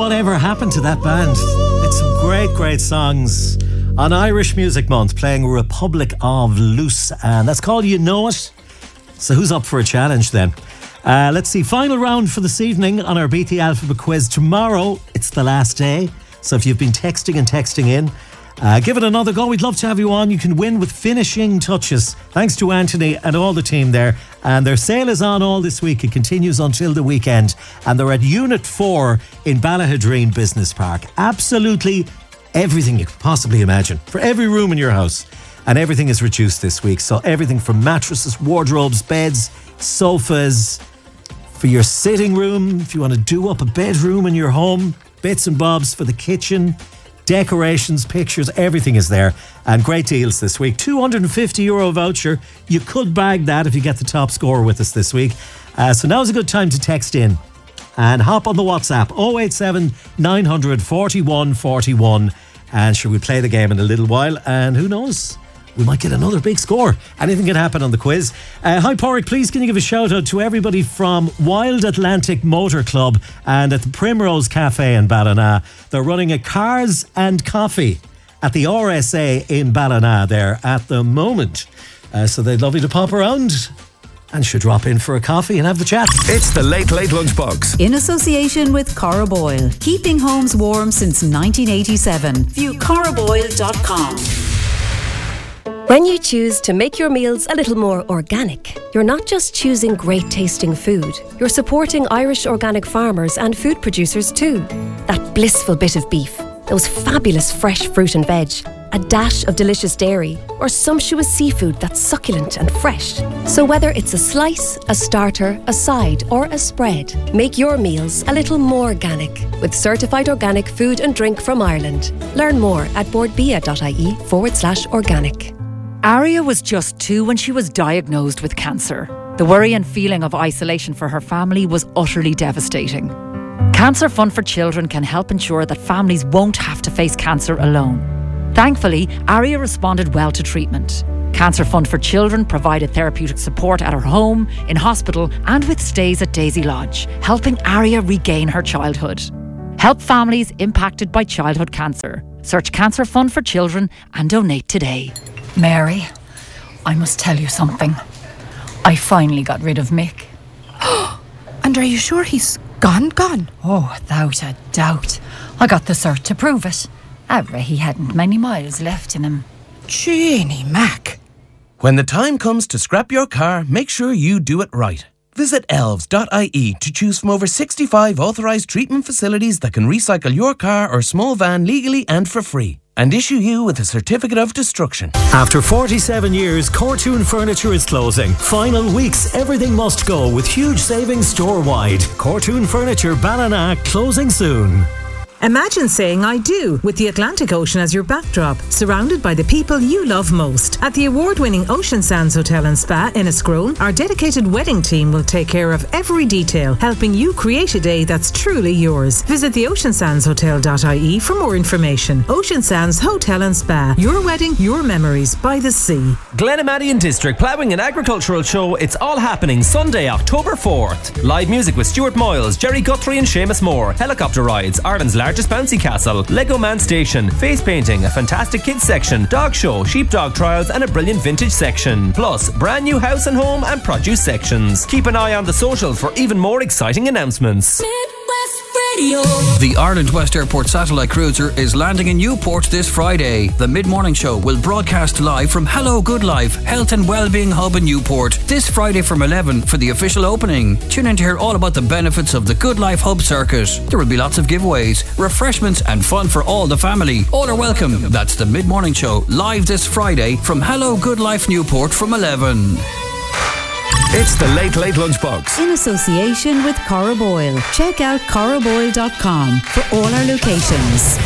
whatever happened to that band. It's some great songs on Irish Music Month, playing Republic of Loose, and that's called You Know It. So who's up for a challenge then? Let's see, final round for this evening on our Beat the Alphabet quiz. Tomorrow, it's the last day, so if you've been texting in, give it another go. We'd love to have you on. You can win with finishing touches. Thanks to Anthony and all the team there. And their sale is on all this week. It continues until the weekend. And they're at Unit 4 in Ballahadreen Business Park. Absolutely everything you could possibly imagine for every room in your house. And everything is reduced this week. So everything from mattresses, wardrobes, beds, sofas, for your sitting room, if you want to do up a bedroom in your home, bits and bobs for the kitchen, decorations, pictures, everything is there. And great deals this week. €250 voucher. You could bag that if you get the top score with us this week. So now's a good time to text in and hop on the WhatsApp 087 900 41 41. And sure, we'll play the game in a little while. And who knows? We might get another big score. Anything can happen on the quiz. Hi, Porrick, please can you give a shout out to everybody from Wild Atlantic Motor Club and at the Primrose Cafe in Ballina. They're running a Cars and Coffee at the RSA in Ballina there at the moment. So they'd love you to pop around and should drop in for a coffee and have the chat. It's the Late Lunchbox. In association with Cora Boyle. Keeping homes warm since 1987. View coraboyle.com. When you choose to make your meals a little more organic, you're not just choosing great tasting food, you're supporting Irish organic farmers and food producers too. That blissful bit of beef, those fabulous fresh fruit and veg, a dash of delicious dairy, or sumptuous seafood that's succulent and fresh. So whether it's a slice, a starter, a side, or a spread, make your meals a little more organic with certified organic food and drink from Ireland. Learn more at boardbia.ie/organic. Aria was just 2 when she was diagnosed with cancer. The worry and feeling of isolation for her family was utterly devastating. Cancer Fund for Children can help ensure that families won't have to face cancer alone. Thankfully, Aria responded well to treatment. Cancer Fund for Children provided therapeutic support at her home, in hospital, and with stays at Daisy Lodge, helping Aria regain her childhood. Help families impacted by childhood cancer. Search Cancer Fund for Children and donate today. Mary, I must tell you something. I finally got rid of Mick. And are you sure he's gone? Oh, without a doubt. I got the cert to prove it. He hadn't many miles left in him. Jeannie Mac. When the time comes to scrap your car, make sure you do it right. Visit elves.ie to choose from over 65 authorised treatment facilities that can recycle your car or small van legally and for free, and issue you with a certificate of destruction. After 47 years, Cortoon Furniture is closing. Final weeks, everything must go with huge savings store-wide. Cortoon Furniture Ballina closing soon. Imagine saying I do with the Atlantic Ocean as your backdrop, surrounded by the people you love most. At the award-winning Ocean Sands Hotel and Spa in Escrone, our dedicated wedding team will take care of every detail, helping you create a day that's truly yours. Visit theoceansandshotel.ie for more information. Ocean Sands Hotel and Spa. Your wedding, your memories by the sea. Glenamadian District Ploughing and Agricultural Show. It's all happening Sunday, October 4th. Live music with Stuart Moyles, Jerry Guthrie and Seamus Moore. Helicopter rides, Ireland's largest bouncy castle, Lego Man Station, face painting, a fantastic kids section, dog show, sheepdog trials and a brilliant vintage section. Plus, brand new house and home and produce sections. Keep an eye on the socials for even more exciting announcements. The Ireland West Airport satellite cruiser is landing in Newport this Friday. The mid-morning show will broadcast live from Hello Good Life Health and Wellbeing Hub in Newport this Friday from 11 for the official opening. Tune in to hear all about the benefits of the Good Life Hub circuit. There will be lots of giveaways, refreshments and fun for all the family. All are welcome. That's the mid-morning show live this Friday from Hello Good Life Newport from 11. It's the Late Lunchbox. In association with Cora Boyle. Check out coraboyle.com for all our locations.